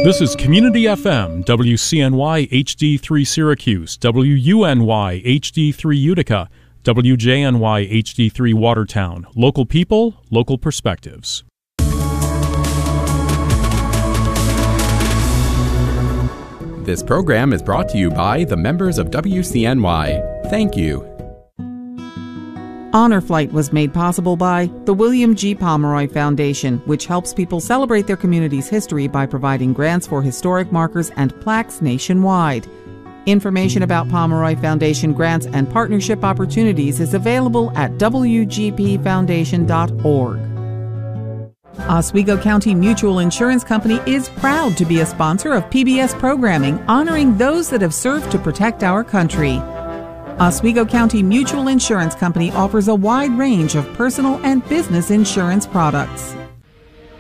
This is Community FM, WCNY HD3 Syracuse, WUNY HD3 Utica, WJNY HD3 Watertown. Local people, local perspectives. This program is brought to you by the members of WCNY. Thank you. Honor Flight was made possible by the William G. Pomeroy Foundation, which helps people celebrate their community's history by providing grants for historic markers and plaques nationwide. Information about Pomeroy Foundation grants and partnership opportunities is available at wgpfoundation.org. Oswego County Mutual Insurance Company is proud to be a sponsor of PBS programming honoring those that have served to protect our country. Oswego County Mutual Insurance Company offers a wide range of personal and business insurance products.